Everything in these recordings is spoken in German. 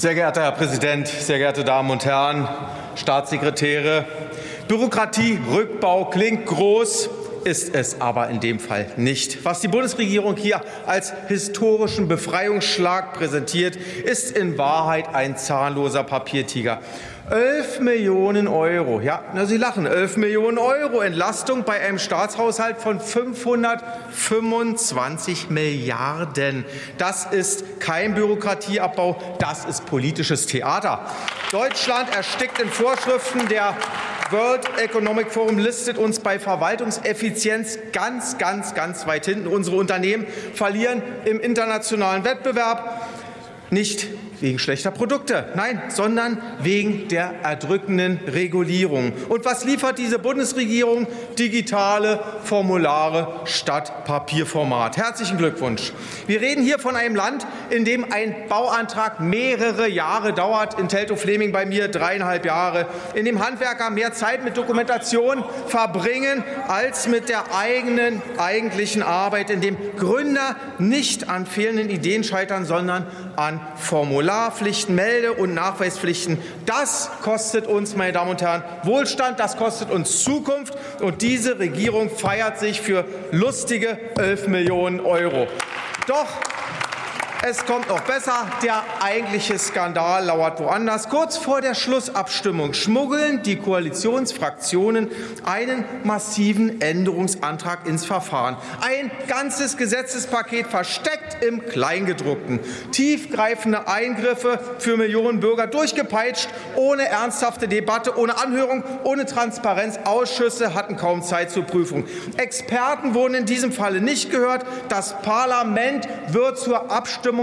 Sehr geehrter Herr Präsident, sehr geehrte Damen und Herren, Staatssekretäre! Bürokratierückbau klingt groß, ist es aber in dem Fall nicht. Was die Bundesregierung hier als historischen Befreiungsschlag präsentiert, ist in Wahrheit ein zahnloser Papiertiger. 11 Millionen Euro, ja, Sie lachen, 11 Millionen Euro Entlastung bei einem Staatshaushalt von 525 Milliarden. Das ist kein Bürokratieabbau, das ist politisches Theater. Deutschland erstickt in Vorschriften. Der World Economic Forum listet uns bei Verwaltungseffizienz ganz weit hinten. Unsere Unternehmen verlieren im internationalen Wettbewerb. Nicht wegen schlechter Produkte, nein, sondern wegen der erdrückenden Regulierung. Und was liefert diese Bundesregierung? Digitale Formulare statt Papierformat. Herzlichen Glückwunsch. Wir reden hier von einem Land, in dem ein Bauantrag mehrere Jahre dauert. In Teltow-Fleming bei mir 3,5 Jahre. In dem Handwerker mehr Zeit mit Dokumentation verbringen als mit der eigentlichen Arbeit. In dem Gründer nicht an fehlenden Ideen scheitern, sondern an Formularpflichten, Melde- und Nachweispflichten. Das kostet uns, meine Damen und Herren, Wohlstand, das kostet uns Zukunft. Und diese Regierung feiert sich für lustige 11 Millionen Euro. Doch es kommt noch besser. Der eigentliche Skandal lauert woanders. Kurz vor der Schlussabstimmung schmuggeln die Koalitionsfraktionen einen massiven Änderungsantrag ins Verfahren. Ein ganzes Gesetzespaket versteckt im Kleingedruckten. Tiefgreifende Eingriffe für Millionen Bürger durchgepeitscht, ohne ernsthafte Debatte, ohne Anhörung, ohne Transparenz. Ausschüsse hatten kaum Zeit zur Prüfung. Experten wurden in diesem Falle nicht gehört. Das Parlament wird zur Abstimmungsmaschine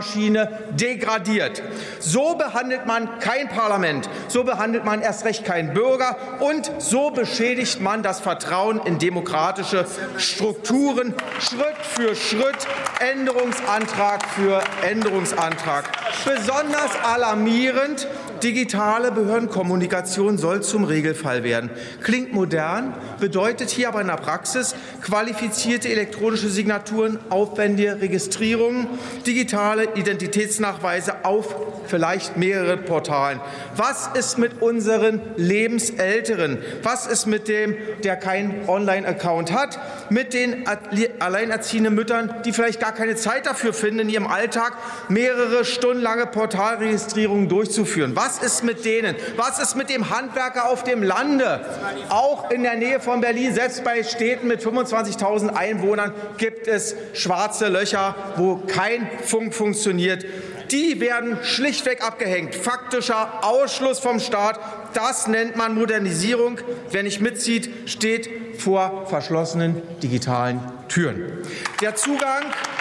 degradiert. So behandelt man kein Parlament, so behandelt man erst recht keinen Bürger und so beschädigt man das Vertrauen in demokratische Strukturen. Schritt für Schritt, Änderungsantrag für Änderungsantrag. Besonders alarmierend: digitale Behördenkommunikation soll zum Regelfall werden. Klingt modern, bedeutet hier aber in der Praxis qualifizierte elektronische Signaturen, aufwendige Registrierungen, digitale Identitätsnachweise auf vielleicht mehrere Portalen. Was ist mit unseren Lebensälteren? Was ist mit dem, der keinen Online-Account hat? Mit den alleinerziehenden Müttern, die vielleicht gar keine Zeit dafür finden, in ihrem Alltag mehrere stundenlange Portalregistrierungen durchzuführen? Was ist mit denen? Was ist mit dem Handwerker auf dem Lande? Auch in der Nähe von Berlin, selbst bei Städten mit 25.000 Einwohnern, gibt es schwarze Löcher, wo kein Funk funktioniert. Die werden schlichtweg abgehängt. Faktischer Ausschluss vom Staat. Das nennt man Modernisierung. Wer nicht mitzieht, steht vor verschlossenen digitalen Türen. Der Zugang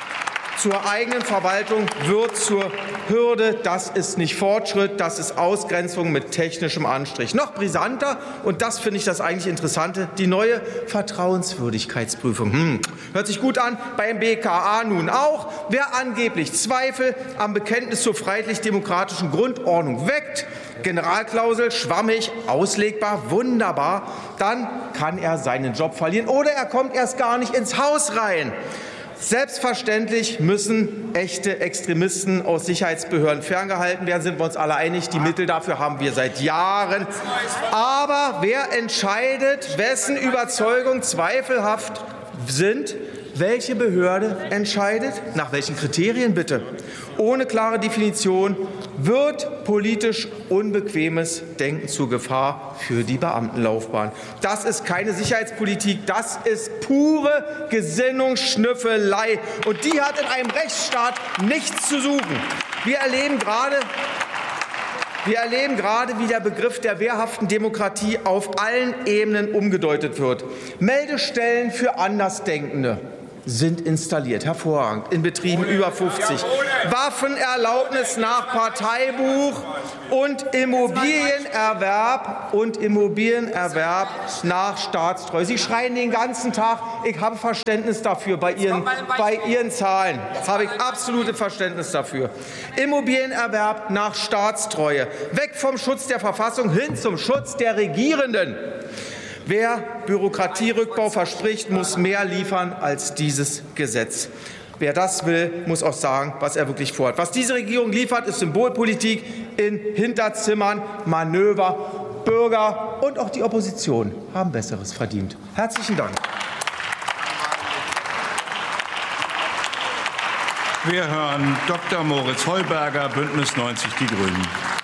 zur eigenen Verwaltung wird zur Hürde. Das ist nicht Fortschritt, das ist Ausgrenzung mit technischem Anstrich. Noch brisanter, und das finde ich das eigentlich Interessante, die neue Vertrauenswürdigkeitsprüfung. Hört sich gut an, beim BKA nun auch. Wer angeblich Zweifel am Bekenntnis zur freiheitlich-demokratischen Grundordnung weckt, Generalklausel, schwammig, auslegbar, wunderbar, dann kann er seinen Job verlieren oder er kommt erst gar nicht ins Haus rein. Selbstverständlich müssen echte Extremisten aus Sicherheitsbehörden ferngehalten werden, sind wir uns alle einig. Die Mittel dafür haben wir seit Jahren. Aber wer entscheidet, wessen Überzeugungen zweifelhaft sind? Welche Behörde entscheidet? Nach welchen Kriterien bitte? Ohne klare Definition wird politisch unbequemes Denken zur Gefahr für die Beamtenlaufbahn. Das ist keine Sicherheitspolitik, das ist pure Gesinnungsschnüffelei. Und die hat in einem Rechtsstaat nichts zu suchen. Wir erleben gerade, wie der Begriff der wehrhaften Demokratie auf allen Ebenen umgedeutet wird. Meldestellen für Andersdenkende sind installiert, hervorragend, in Betrieben über 50. Waffenerlaubnis nach Parteibuch und Immobilienerwerb nach Staatstreu. Sie schreien den ganzen Tag. Ich habe Verständnis dafür bei Ihren Zahlen. Habe ich absolutes Verständnis dafür. Immobilienerwerb nach Staatstreue. Weg vom Schutz der Verfassung hin zum Schutz der Regierenden. Wer Bürokratierückbau verspricht, muss mehr liefern als dieses Gesetz. Wer das will, muss auch sagen, was er wirklich vorhat. Was diese Regierung liefert, ist Symbolpolitik in Hinterzimmern, Manöver. Bürger und auch die Opposition haben Besseres verdient. Herzlichen Dank. Wir hören Dr. Moritz Heuberger, Bündnis 90 Die Grünen.